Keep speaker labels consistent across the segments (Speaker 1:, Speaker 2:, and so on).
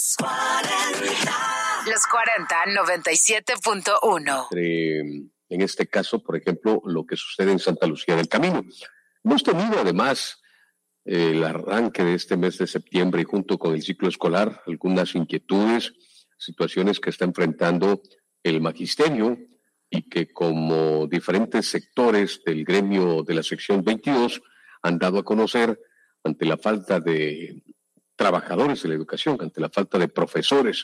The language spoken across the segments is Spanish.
Speaker 1: Los 40, 97.1.
Speaker 2: En este caso, por ejemplo, lo que sucede en Santa Lucía del Camino. Hemos tenido además el arranque de este mes de septiembre y junto con el ciclo escolar, algunas inquietudes, situaciones que está enfrentando el magisterio y que como diferentes sectores del gremio de la sección 22 han dado a conocer ante la falta de trabajadores de la educación, ante la falta de profesores.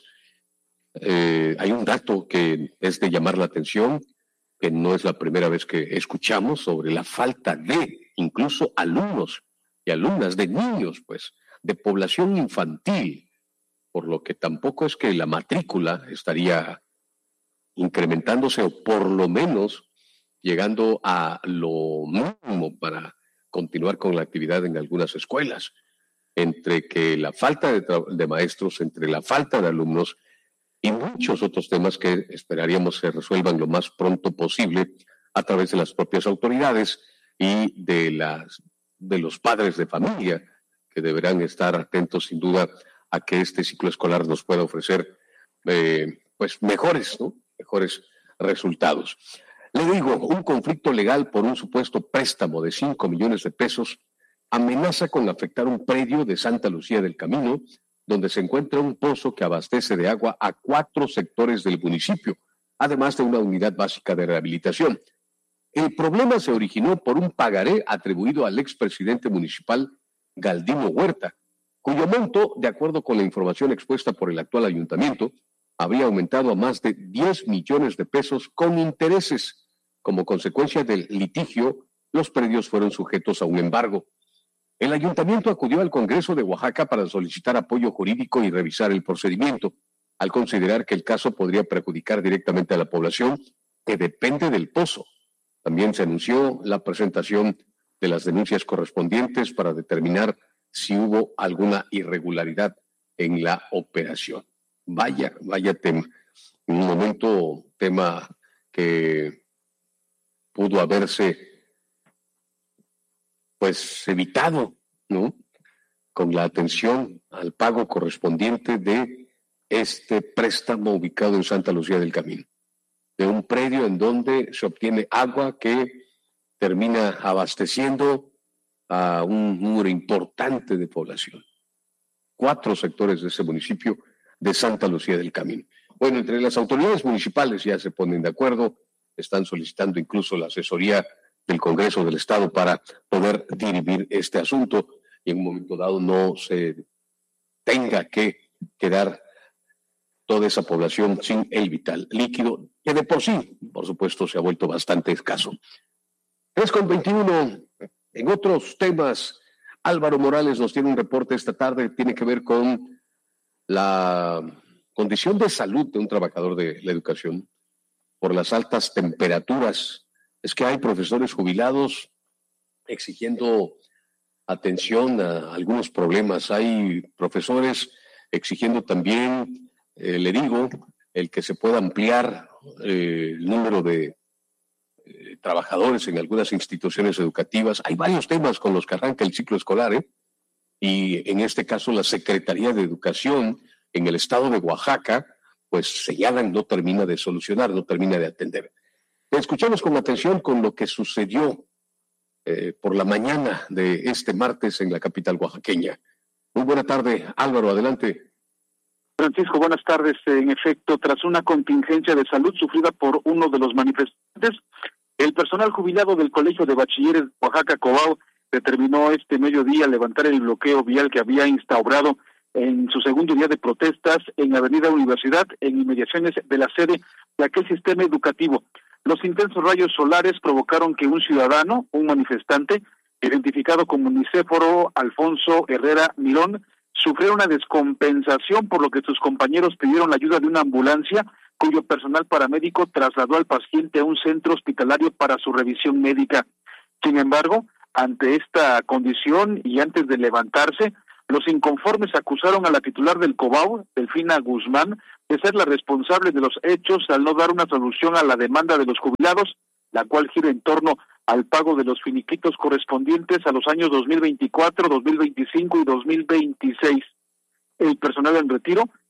Speaker 2: Hay un dato que es de llamar la atención, que no es la primera vez que escuchamos sobre la falta de incluso alumnos y alumnas, de niños, pues, de población infantil, por lo que tampoco es que la matrícula estaría incrementándose o por lo menos llegando a lo mínimo para continuar con la actividad en algunas escuelas. Entre que la falta de maestros, entre la falta de alumnos y muchos otros temas que esperaríamos se resuelvan lo más pronto posible a través de las propias autoridades y de los padres de familia, que deberán estar atentos sin duda a que este ciclo escolar nos pueda ofrecer pues mejores resultados. Le digo, un conflicto legal por un supuesto préstamo de 5 millones de pesos amenaza con afectar un predio de Santa Lucía del Camino, donde se encuentra un pozo que abastece de agua a 4 sectores del municipio, además de una unidad básica de rehabilitación. El problema se originó por un pagaré atribuido al expresidente municipal Galdino Huerta, cuyo monto, de acuerdo con la información expuesta por el actual ayuntamiento, habría aumentado a más de 10 millones de pesos con intereses. Como consecuencia del litigio, los predios fueron sujetos a un embargo. El ayuntamiento acudió al Congreso de Oaxaca para solicitar apoyo jurídico y revisar el procedimiento, al considerar que el caso podría perjudicar directamente a la población que depende del pozo. También se anunció la presentación de las denuncias correspondientes para determinar si hubo alguna irregularidad en la operación. Vaya tema. En un momento, tema que pudo haberse pues evitado, ¿no? Con la atención al pago correspondiente de este préstamo ubicado en Santa Lucía del Camino, de un predio en donde se obtiene agua que termina abasteciendo a un número importante de población. 4 sectores de ese municipio de Santa Lucía del Camino. Bueno, entre las autoridades municipales ya se ponen de acuerdo, están solicitando incluso la asesoría del Congreso del Estado para poder dirimir este asunto y en un momento dado no se tenga que quedar toda esa población sin el vital líquido, que de por sí, por supuesto, se ha vuelto bastante escaso. 3:21. En otros temas, Álvaro Morales nos tiene un reporte esta tarde, tiene que ver con la condición de salud de un trabajador de la educación por las altas temperaturas. Es que hay profesores jubilados exigiendo atención a algunos problemas. Hay profesores exigiendo también, le digo, el que se pueda ampliar el número de trabajadores en algunas instituciones educativas. Hay varios temas con los que arranca el ciclo escolar, y en este caso la Secretaría de Educación en el estado de Oaxaca, pues señalan, no termina de solucionar, no termina de atender. Escuchamos con atención con lo que sucedió por la mañana de este martes en la capital oaxaqueña. Muy buena tarde, Álvaro, adelante.
Speaker 3: Francisco, buenas tardes. En efecto, tras una contingencia de salud sufrida por uno de los manifestantes, el personal jubilado del Colegio de Bachilleres de Oaxaca, Cobao, determinó este mediodía levantar el bloqueo vial que había instaurado en su segundo día de protestas en Avenida Universidad, en inmediaciones de la sede de aquel sistema educativo. Los intensos rayos solares provocaron que un ciudadano, un manifestante, identificado como Nicéforo Alfonso Herrera Mirón, sufriera una descompensación, por lo que sus compañeros pidieron la ayuda de una ambulancia, cuyo personal paramédico trasladó al paciente a un centro hospitalario para su revisión médica. Sin embargo, ante esta condición y antes de levantarse, los inconformes acusaron a la titular del Cobao, Delfina Guzmán, de ser la responsable de los hechos al no dar una solución a la demanda de los jubilados, la cual gira en torno al pago de los finiquitos correspondientes a los años 2024, 2025 y 2026. El personal en retiro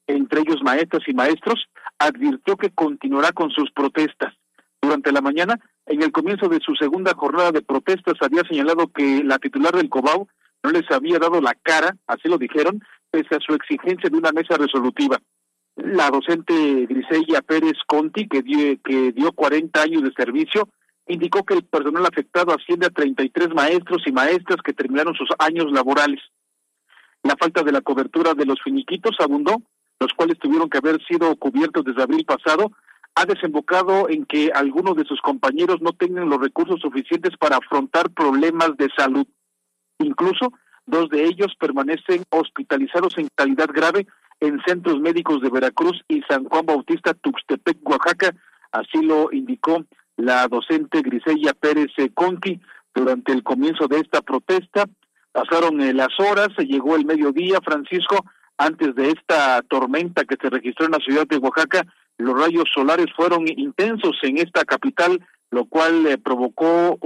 Speaker 3: entre ellos maestras y maestros, advirtió que continuará con sus protestas. Durante la mañana, en el comienzo de su segunda jornada de protestas, había señalado que la titular del COBAU no les había dado la cara, así lo dijeron, pese a su exigencia de una mesa resolutiva. La docente Griselda Pérez Conti, que dio 40 años de servicio, indicó que el personal afectado asciende a 33 maestros y maestras que terminaron sus años laborales. La falta de la cobertura de los finiquitos, abundó, los cuales tuvieron que haber sido cubiertos desde abril pasado, ha desembocado en que algunos de sus compañeros no tengan los recursos suficientes para afrontar problemas de salud. Incluso, 2 de ellos permanecen hospitalizados en calidad grave en centros médicos de Veracruz y San Juan Bautista, Tuxtepec, Oaxaca, así lo indicó la docente Griselda Pérez Conti durante el comienzo de esta protesta. Pasaron las horas, llegó el mediodía, Francisco, antes de esta tormenta que se registró en la ciudad de Oaxaca. Los rayos solares fueron intensos en esta capital, lo cual provocó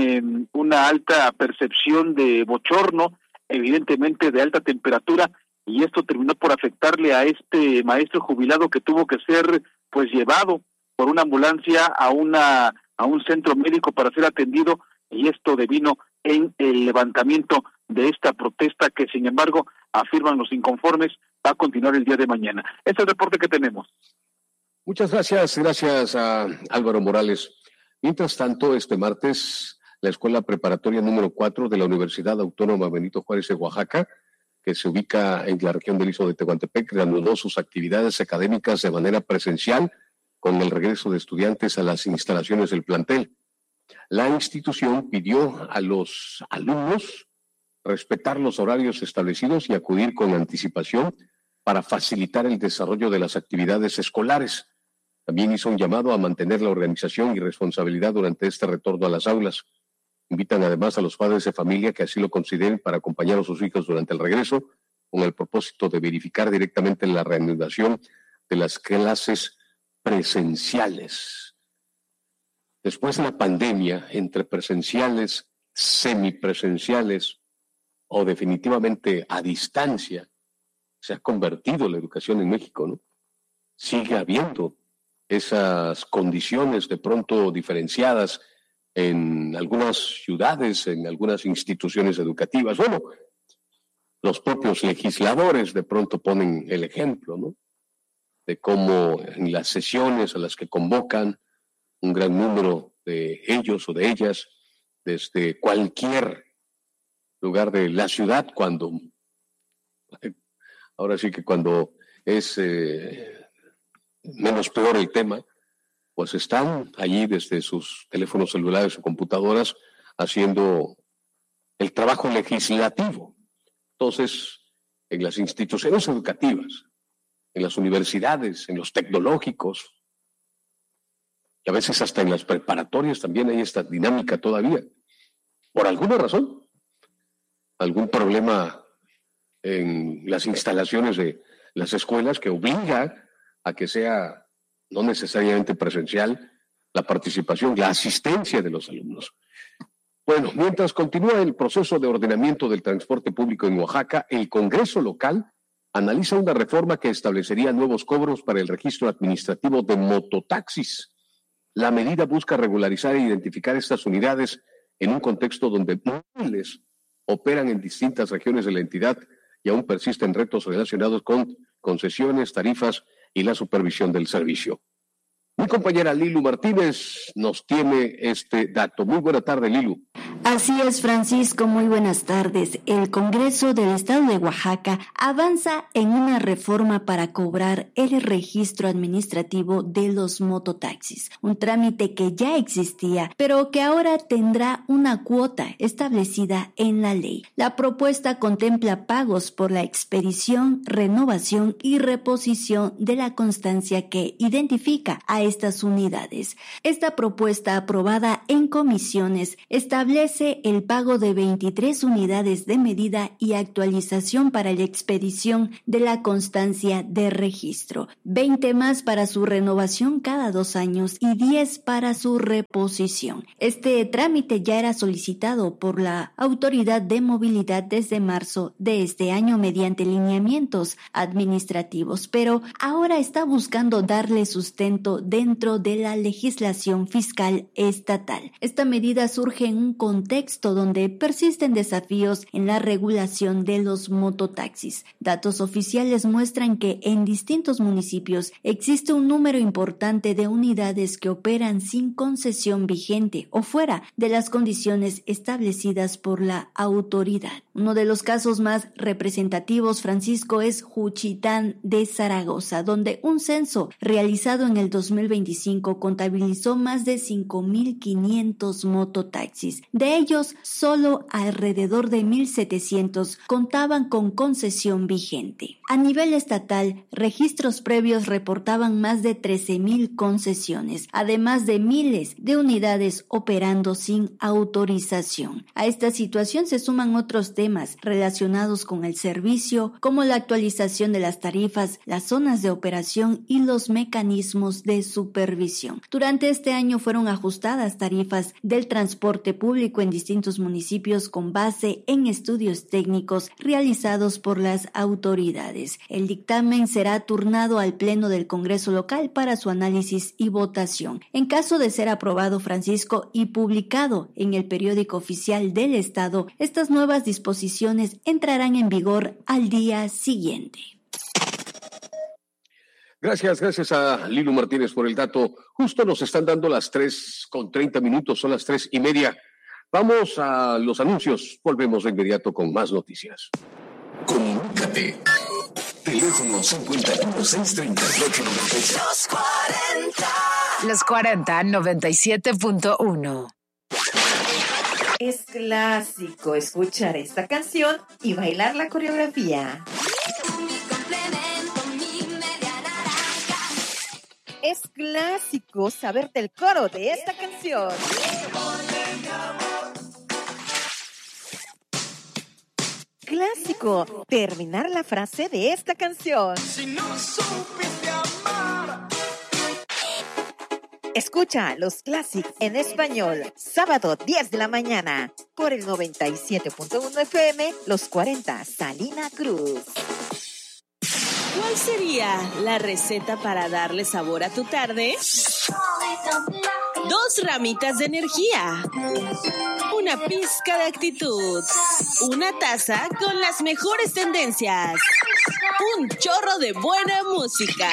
Speaker 3: una alta percepción de bochorno, evidentemente de alta temperatura, y esto terminó por afectarle a este maestro jubilado, que tuvo que ser pues llevado por una ambulancia a un centro médico para ser atendido, y esto devino en el levantamiento de esta protesta que, sin embargo, afirman los inconformes, va a continuar el día de mañana. Este es el reporte que tenemos.
Speaker 2: Muchas gracias a Álvaro Morales. Mientras tanto, este martes, la Escuela Preparatoria número 4 de la Universidad Autónoma Benito Juárez de Oaxaca, que se ubica en la región del Istmo de Tehuantepec, reanudó sus actividades académicas de manera presencial con el regreso de estudiantes a las instalaciones del plantel. La institución pidió a los alumnos respetar los horarios establecidos y acudir con anticipación para facilitar el desarrollo de las actividades escolares. También hizo un llamado a mantener la organización y responsabilidad durante este retorno a las aulas. Invitan además a los padres de familia que así lo consideren para acompañar a sus hijos durante el regreso, con el propósito de verificar directamente la reanudación de las clases presenciales. Después de la pandemia, entre presenciales, semipresenciales o definitivamente a distancia, se ha convertido la educación en México, ¿no? Sigue habiendo esas condiciones de pronto diferenciadas en algunas ciudades, en algunas instituciones educativas. Bueno, los propios legisladores de pronto ponen el ejemplo, ¿no? De cómo en las sesiones a las que convocan un gran número de ellos o de ellas, desde cualquier lugar de la ciudad, ahora sí que cuando es menos peor el tema, pues están allí desde sus teléfonos celulares o computadoras haciendo el trabajo legislativo. Entonces, en las instituciones educativas, en las universidades, en los tecnológicos, y a veces hasta en las preparatorias también hay esta dinámica todavía. Por alguna razón, algún problema en las instalaciones de las escuelas que obliga a que sea no necesariamente presencial la participación, la asistencia de los alumnos. Bueno, mientras continúa el proceso de ordenamiento del transporte público en Oaxaca, el Congreso local analiza una reforma que establecería nuevos cobros para el registro administrativo de mototaxis. La medida busca regularizar e identificar estas unidades en un contexto donde miles operan en distintas regiones de la entidad y aún persisten retos relacionados con concesiones, tarifas y la supervisión del servicio. Mi compañera Lilu Martínez nos tiene este dato. Muy buena tarde, Lilu.
Speaker 4: Así es, Francisco, muy buenas tardes. El Congreso del Estado de Oaxaca avanza en una reforma para cobrar el registro administrativo de los mototaxis, un trámite que ya existía, pero que ahora tendrá una cuota establecida en la ley. La propuesta contempla pagos por la expedición, renovación y reposición de la constancia que identifica a estas unidades. Esta propuesta aprobada en comisiones establece ofrece el pago de 23 unidades de medida y actualización para la expedición de la constancia de registro, 20 más para su renovación cada 2 años y 10 para su reposición. Este trámite ya era solicitado por la Autoridad de Movilidad desde marzo de este año mediante lineamientos administrativos, pero ahora está buscando darle sustento dentro de la legislación fiscal estatal. Esta medida surge en un contexto donde persisten desafíos en la regulación de los mototaxis. Datos oficiales muestran que en distintos municipios existe un número importante de unidades que operan sin concesión vigente o fuera de las condiciones establecidas por la autoridad. Uno de los casos más representativos, Francisco, es Juchitán de Zaragoza, donde un censo realizado en el 2025 contabilizó más de 5.500 mototaxis. De ellos, solo alrededor de 1.700 contaban con concesión vigente. A nivel estatal, registros previos reportaban más de 13.000 concesiones, además de miles de unidades operando sin autorización. A esta situación se suman otros temas relacionados con el servicio, como la actualización de las tarifas, las zonas de operación y los mecanismos de supervisión. Durante este año fueron ajustadas tarifas del transporte público en distintos municipios con base en estudios técnicos realizados por las autoridades. El dictamen será turnado al Pleno del Congreso local para su análisis y votación. En caso de ser aprobado, Francisco, y publicado en el periódico oficial del Estado, estas nuevas disposiciones entrarán en vigor al día siguiente.
Speaker 2: Gracias a Lilu Martínez por el dato. Justo nos están dando las 3:30, son las 3:30. Vamos a los anuncios. Volvemos de inmediato con más noticias.
Speaker 5: Comunícate. Teléfono 51-638-96.
Speaker 1: Los 40 97.1.
Speaker 6: Es clásico escuchar esta canción y bailar la coreografía. Es clásico saberte el coro de esta canción. Clásico terminar la frase de esta canción.
Speaker 7: Si no supiste amar.
Speaker 6: Escucha los clásicos en español, sábado 10 de la mañana, por el 97.1 FM, Los 40, Salina Cruz.
Speaker 8: ¿Cuál sería la receta para darle sabor a tu tarde? 2 ramitas de energía, una pizca de actitud, una taza con las mejores tendencias, un chorro de buena música.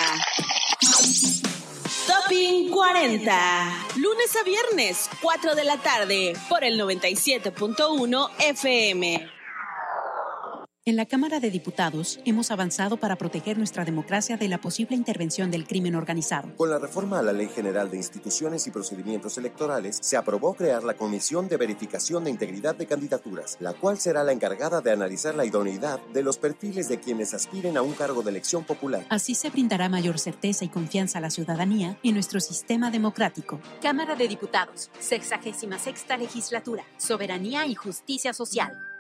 Speaker 8: Topping 40, lunes a viernes, 4 de la tarde, por el 97.1 FM.
Speaker 9: En la Cámara de Diputados hemos avanzado para proteger nuestra democracia de la posible intervención del crimen organizado.
Speaker 10: Con la reforma a la Ley General de Instituciones y Procedimientos Electorales, se aprobó crear la Comisión de Verificación de Integridad de Candidaturas, la cual será la encargada de analizar la idoneidad de los perfiles de quienes aspiren a un cargo de elección popular.
Speaker 9: Así se brindará mayor certeza y confianza a la ciudadanía en nuestro sistema democrático.
Speaker 11: Cámara de Diputados, 66ª Legislatura, Soberanía y Justicia Social.